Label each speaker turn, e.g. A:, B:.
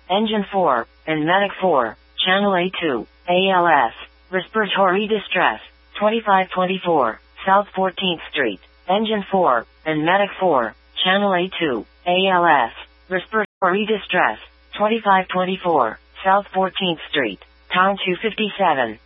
A: Engine 4, and Medic 4, Channel A2, ALS, Respiratory Distress, 2524, South 14th Street, Engine 4, and Medic 4, Channel A2, ALS, Respiratory Distress, 2524, South 14th Street, Town 257.